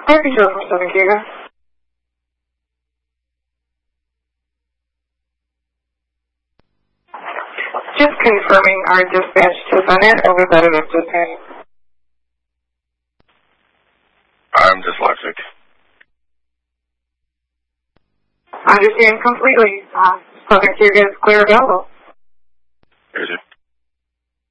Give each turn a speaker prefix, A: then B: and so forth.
A: Mary Jo from Southern Cuba. Just confirming our dispatch to Bonnet or repetitive pen.
B: I'm dyslexic.
A: Understand completely. Southern Cuba is clear available.
B: Is it?